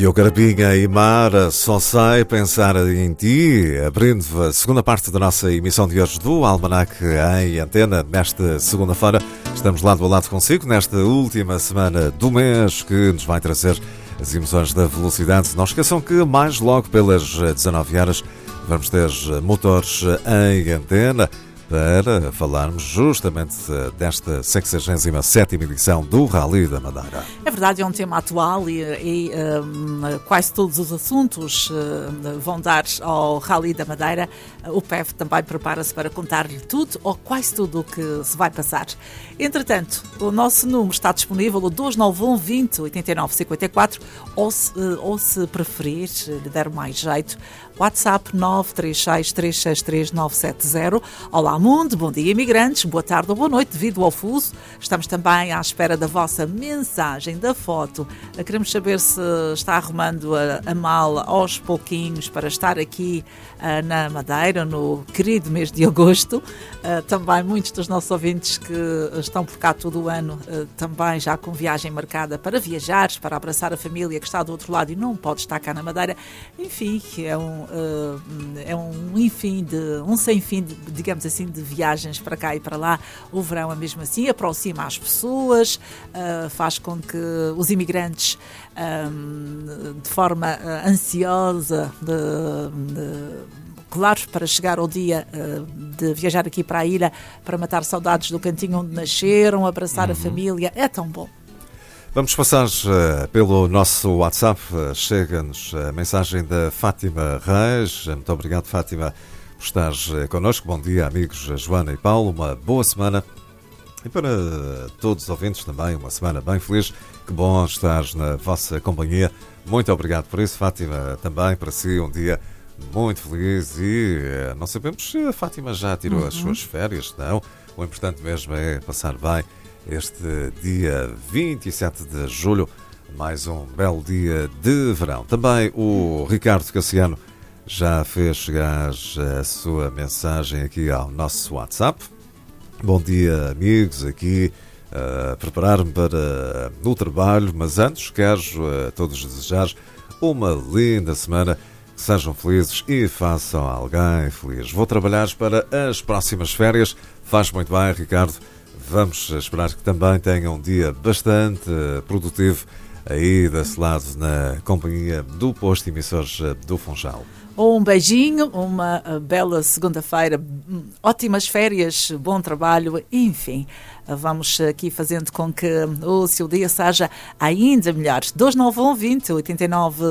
Diogo Carapinha e Mara, só sei pensar em ti, abrindo a segunda parte da nossa emissão de hoje do Almanac em Antena. Nesta segunda-feira estamos lado a lado consigo, nesta última semana do mês que nos vai trazer as emoções da velocidade. Não esqueçam que mais logo pelas 19 horas vamos ter motores em Antena para falarmos justamente desta 67ª edição do Rally da Madeira. É verdade, é um tema atual e quase todos os assuntos vão dar ao Rally da Madeira. O PEF também prepara-se para contar-lhe tudo ou quase tudo o que se vai passar. Entretanto, o nosso número está disponível, o 291 20 89 54, ou se preferir, lhe der mais jeito, WhatsApp 936 363 970. Olá mundo, bom dia imigrantes, boa tarde ou boa noite devido ao fuso. Estamos também à espera da vossa mensagem, da foto. Queremos saber se está arrumando a mala aos pouquinhos para estar aqui na Madeira, no querido mês de agosto. Também muitos dos nossos ouvintes que estão por cá todo o ano, também já com viagem marcada para viajar, para abraçar a família que está do outro lado e não pode estar cá na Madeira. Enfim, é um sem fim de, digamos assim, de viagens para cá e para lá. O verão é mesmo assim, aproxima as pessoas, faz com que os imigrantes, de forma ansiosa, claro, para chegar ao dia de viajar aqui para a ilha, para matar saudades do cantinho onde nasceram, abraçar a família, é tão bom. Vamos passar pelo nosso WhatsApp. Chega-nos a mensagem da Fátima Reis. Muito obrigado, Fátima, por estares connosco. Bom dia, amigos Joana e Paulo. Uma boa semana. E para todos os ouvintes também, uma semana bem feliz. Que bom estar na vossa companhia. Muito obrigado por isso, Fátima. Também para si um dia muito feliz. E não sabemos se a Fátima já tirou as suas férias. Não. O importante mesmo é passar bem este dia 27 de julho, mais um belo dia de verão. Também o Ricardo Cassiano já fez chegar a sua mensagem aqui ao nosso WhatsApp. Bom dia, amigos, aqui a preparar-me para o trabalho, mas antes quero a todos desejar uma linda semana, que sejam felizes e façam alguém feliz. Vou trabalhar para as próximas férias. Faz muito bem, Ricardo. Vamos esperar que também tenham um dia bastante produtivo aí desse lado na companhia do posto de emissores do Funchal. Um beijinho, uma bela segunda-feira, ótimas férias, bom trabalho, enfim, vamos aqui fazendo com que o seu dia seja ainda melhor. 291 20 89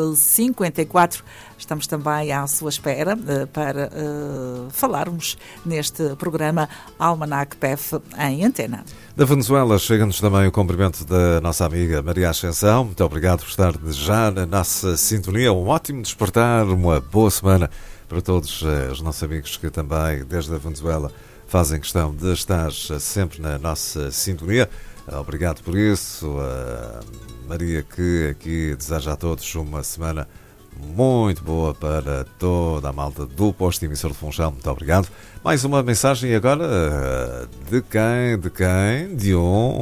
54, estamos também à sua espera para falarmos neste programa Almanac PEF em Antena. Da Venezuela chega-nos também o cumprimento da nossa amiga Maria Ascensão. Muito obrigado por estar já na nossa sintonia. Um ótimo despertar, uma boa semana para todos os nossos amigos que também, desde a Venezuela, fazem questão de estar sempre na nossa sintonia. Obrigado por isso. A Maria, que aqui deseja a todos uma semana muito boa para toda a malta do posto de emissor de Funchal. Muito obrigado. Mais uma mensagem agora de quem? De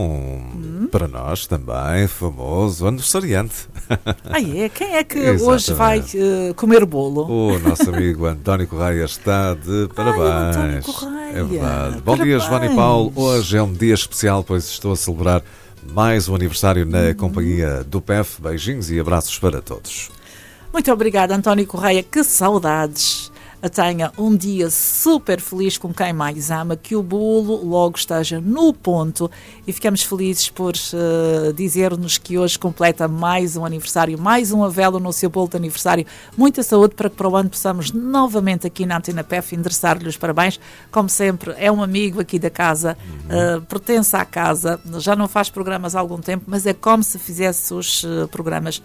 para nós também, famoso aniversariante. Quem é que hoje vai comer bolo? O nosso amigo António Correia está de parabéns. António Correia. É verdade. Bom dia, Joana e Paulo. Hoje é um dia especial, pois estou a celebrar mais um aniversário na companhia do PEF. Beijinhos e abraços para todos. Muito obrigada, António Correia. Que saudades. Tenha um dia super feliz com quem mais ama, que o bolo logo esteja no ponto e ficamos felizes por dizer-nos que hoje completa mais um aniversário, mais um avelo no seu bolo de aniversário. Muita saúde para que para o ano possamos novamente aqui na Antena PEF endereçar-lhe os parabéns. Como sempre, é um amigo aqui da casa, pertence à casa, já não faz programas há algum tempo, mas é como se fizesse os programas.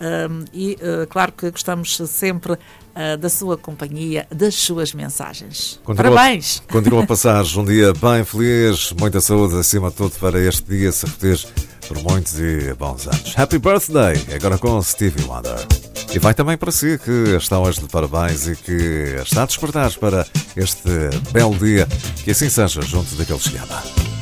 Claro que gostamos sempre da sua companhia, das suas mensagens. Parabéns! Continua a passar um dia bem feliz, muita saúde acima de tudo para este dia se repetir por muitos e bons anos. Happy Birthday! Agora com Stevie Wonder. E vai também para si que está hoje de parabéns e que está a despertar para este belo dia. Que assim seja, junto daquele que ama.